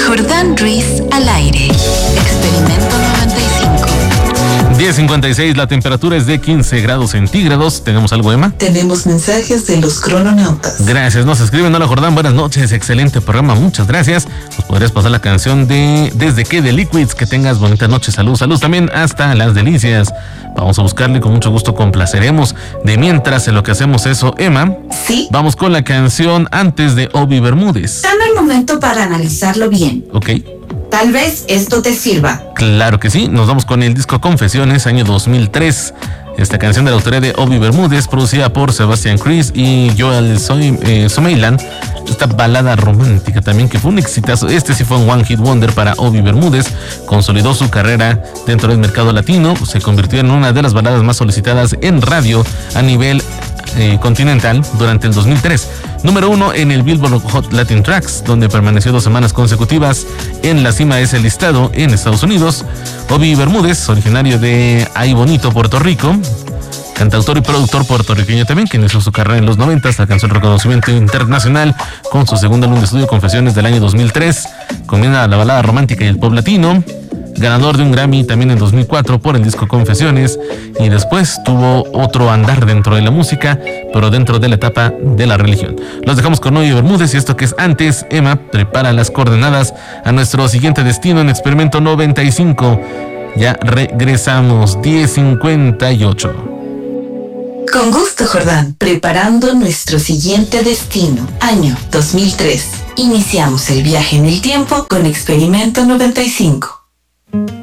Jordán Ruiz al aire. Experimento 95. 10:56, la temperatura es de 15 grados centígrados. ¿Tenemos algo, Emma? Tenemos mensajes de los crononautas. Gracias, nos escriben. Hola, Jordán, buenas noches, excelente programa, muchas gracias. Nos podrías pasar la canción de Desde que de Liquids. Que tengas bonita noche, salud también hasta Las Delicias. Vamos a buscarle, con mucho gusto complaceremos. De mientras, en lo que hacemos eso, Emma, sí, vamos con la canción Antes de Obi Bermúdez. Dame el momento para analizarlo bien. Ok. Tal vez esto te sirva. Claro que sí, nos vamos con el disco Confesiones, año 2003. Esta canción de la autoría de Obi Bermúdez, producida por Sebastian Chris y Joel Someilan. Esta balada romántica también, que fue un exitazo. Este sí fue un One Hit Wonder para Obi Bermúdez. Consolidó su carrera dentro del mercado latino. Se convirtió en una de las baladas más solicitadas en radio a nivel continental durante el 2003. Número 1 en el Billboard Hot Latin Tracks, donde permaneció 2 semanas consecutivas en la cima de ese listado en Estados Unidos. Obi Bermúdez, originario de Ay Bonito, Puerto Rico, cantautor y productor puertorriqueño también, que inició su carrera en los 90, alcanzó el reconocimiento internacional con su segundo álbum de estudio, Confesiones, del año 2003. Combina la balada romántica y el pop latino. Ganador de un Grammy también en 2004 por el disco Confesiones, y después tuvo otro andar dentro de la música, pero dentro de la etapa de la religión. Los dejamos con Obi Bermúdez y esto que es Antes. Emma, prepara las coordenadas a nuestro siguiente destino en Experimento 95. Ya regresamos, 10:58. Con gusto, Jordán. Preparando nuestro siguiente destino, año 2003. Iniciamos el viaje en el tiempo con Experimento 95.